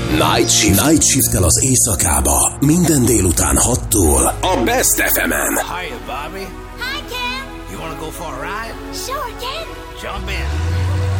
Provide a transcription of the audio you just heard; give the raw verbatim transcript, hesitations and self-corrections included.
Night Shift. Night Shift-tel az éjszakába. Minden délután hattól a Best ef emen. Hiya, Bobby. Hi, Ken. You wanna go for a ride? Sure, Ken. Jump in.